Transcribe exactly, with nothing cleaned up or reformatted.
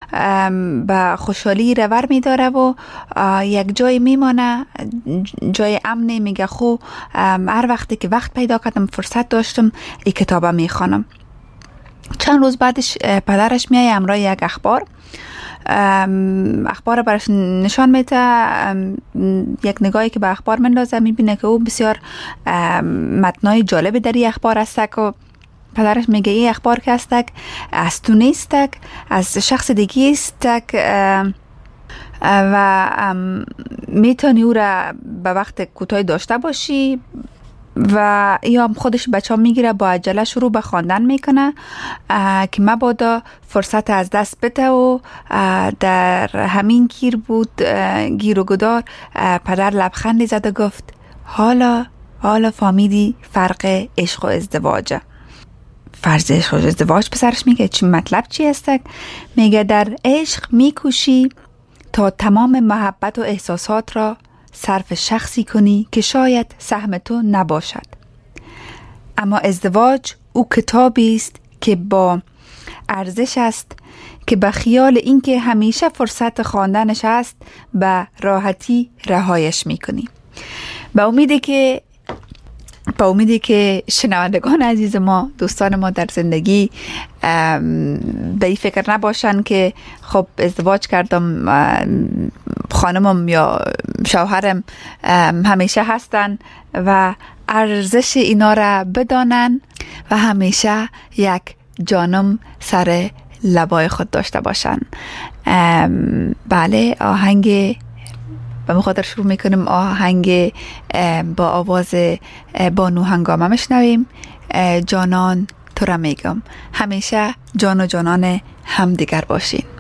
به خوشحالی رور میداره و یک جای میمانه، جای امنی. میگه خو هر وقتی که وقت پیدا کردم، فرصت داشتم، این کتابه میخوانم. چند روز بعدش پدرش میایه همراه یک اخبار اخبار برش نشان میده. یک نگاهی که به اخبار مندازه میبینه که او بسیار متنای جالب در این اخبار هستک و پدرش میگه این اخبار که هستک از تو نیستک، از شخص دیگه استک و میتونی او را به وقت کوتاه داشته باشی. و یا خودش بچه ها میگیره با عجله شروع به خواندن میکنه که مبادا فرصت از دست بده و در همین گیر بود، گیر و گدار. پدر لبخندی زد و گفت حالا حالا فهمیدی فرق عشق و ازدواجه. فرض عشق و ازدواج پسرش میگه چی مطلب چی هستک؟ میگه در عشق میکوشی تا تمام محبت و احساسات را صرف شخصی کنی که شاید سهم تو نباشد، اما ازدواج او کتابی است که با ارزش است که به خیال اینکه همیشه فرصت خواندنش است به راحتی رهایش میکنی. با امیدی که با امیدی که شنوندگان عزیز ما، دوستان ما در زندگی به این فکر نباشن که خب ازدواج کردم، خانمم یا شوهرم همیشه هستن و ارزش اینا را بدانن و همیشه یک جانم سر لبای خود داشته باشن. بله، آهنگ به مخاطر شروع میکنیم. آهنگ با آواز بانو هنگامه میشنویم. جانان تو را میگم، همیشه جان و جانان هم دیگر باشین.